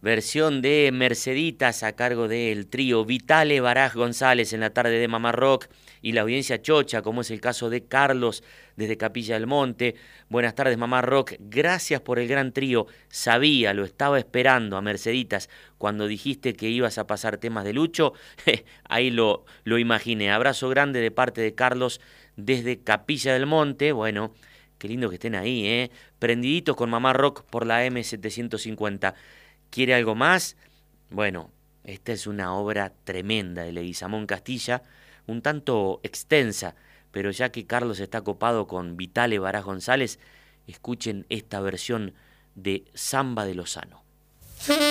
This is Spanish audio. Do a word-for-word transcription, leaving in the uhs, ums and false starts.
versión de Merceditas a cargo del trío Vitale Baraj González en la tarde de Mamá Rock y la audiencia chocha, como es el caso de Carlos desde Capilla del Monte. Buenas tardes, Mamá Rock, gracias por el gran trío. Sabía, lo estaba esperando a Merceditas cuando dijiste que ibas a pasar temas de Lucho. Ahí lo, lo imaginé. Abrazo grande de parte de Carlos desde Capilla del Monte. Bueno, qué lindo que estén ahí, ¿eh? Prendiditos con Mamá Rock por la eme setecientos cincuenta. ¿Quiere algo más? Bueno, esta es una obra tremenda de Leguizamón Castilla, un tanto extensa, pero ya que Carlos está copado con Vitale Baraj González, escuchen esta versión de Samba de Lozano.